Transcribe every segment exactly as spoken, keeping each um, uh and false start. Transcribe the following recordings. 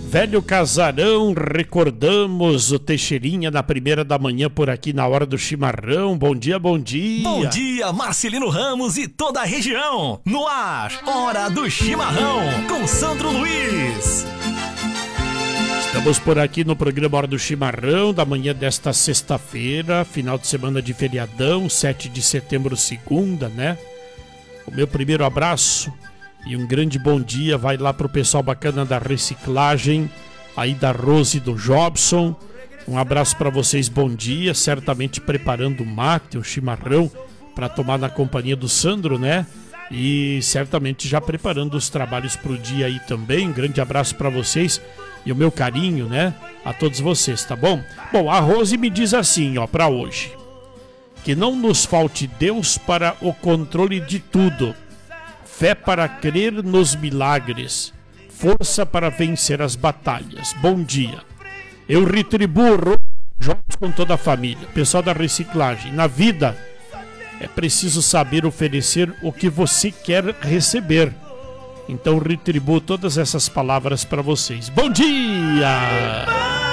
Velho casarão, recordamos o Teixeirinha na primeira da manhã por aqui na hora do chimarrão. Bom dia, bom dia. Bom dia, Marcelino Ramos e toda a região. No ar, Hora do Chimarrão, com Sandro Luiz. Estamos por aqui no programa Hora do Chimarrão, da manhã desta sexta-feira, final de semana de feriadão, sete de setembro, segunda, né? O meu primeiro abraço e um grande bom dia vai lá pro pessoal bacana da reciclagem, aí da Rose e do Jobson. Um abraço para vocês, bom dia, certamente preparando o mate, o chimarrão para tomar na companhia do Sandro, né? E certamente já preparando os trabalhos pro dia aí também. Um grande abraço para vocês e o meu carinho, né, a todos vocês, tá bom? Bom, a Rose me diz assim, ó, para hoje: que não nos falte Deus para o controle de tudo, fé para crer nos milagres, força para vencer as batalhas. Bom dia. Eu retribuo jogos com toda a família, pessoal da reciclagem. Na vida é preciso saber oferecer o que você quer receber. Então retribuo todas essas palavras para vocês. Bom dia!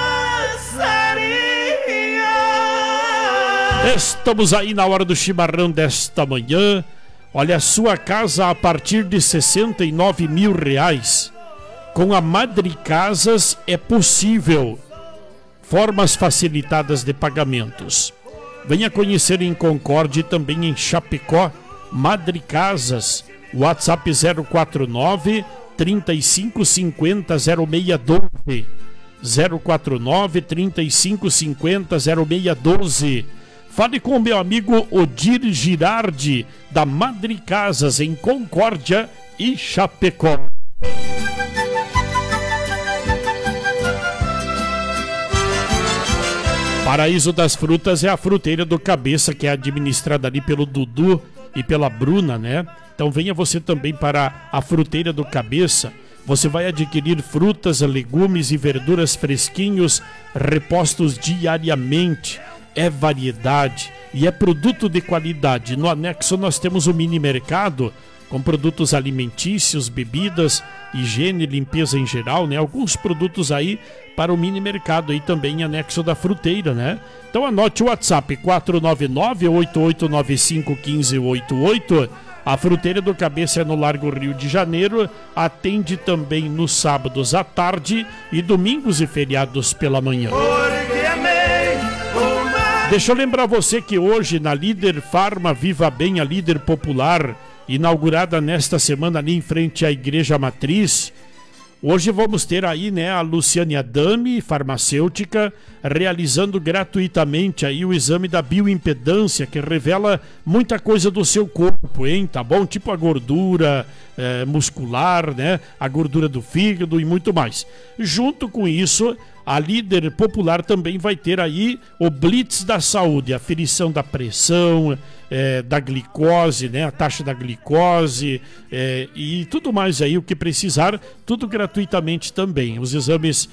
Estamos aí na hora do chimarrão desta manhã. Olha, a sua casa a partir de sessenta e nove mil reais. Com a Madri Casas é possível. Formas facilitadas de pagamentos. Venha conhecer em Concórdia e também em Chapecó. Madri Casas. WhatsApp zero quatro nove, trinta e cinco cinquenta, zero seis doze. zero quatro nove, trinta e cinco cinquenta, zero seis doze. Fale com o meu amigo Odir Girardi, da Madri Casas, em Concórdia e Chapecó. Paraíso das Frutas é a fruteira do Cabeça, que é administrada ali pelo Dudu e pela Bruna, né? Então venha você também para a fruteira do Cabeça. Você vai adquirir frutas, legumes e verduras fresquinhos, repostos diariamente. É variedade e é produto de qualidade. No anexo nós temos o mini mercado com produtos alimentícios, bebidas, higiene e limpeza em geral, né? Alguns produtos aí para o mini mercado aí também em anexo da fruteira, né? Então anote o WhatsApp quatro nove nove, oito oito nove cinco, um cinco oito oito. A fruteira do Cabeça é no Largo Rio de Janeiro, atende também nos sábados à tarde e domingos e feriados pela manhã. Deixa eu lembrar você que hoje na Líder Farma Viva Bem, a líder popular, inaugurada nesta semana ali em frente à Igreja Matriz, hoje vamos ter aí, né, a Luciane Adami, farmacêutica, realizando gratuitamente aí o exame da bioimpedância, que revela muita coisa do seu corpo, hein, tá bom? Tipo a gordura é, muscular, né, a gordura do fígado e muito mais. Junto com isso, a Líder Popular também vai ter aí o Blitz da Saúde, a aferição da pressão, é, da glicose, né, a taxa da glicose é, e tudo mais aí, o que precisar, tudo gratuitamente também. Os exames